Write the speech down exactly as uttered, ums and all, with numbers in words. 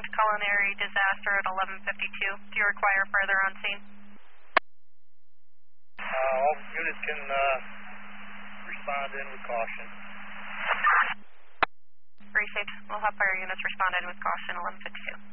confirmed culinary disaster at eleven fifty-two. Do you require further on scene? Uh, all units can uh, respond in with caution. Received. We'll have fire units respond in with caution, eleven fifty-two.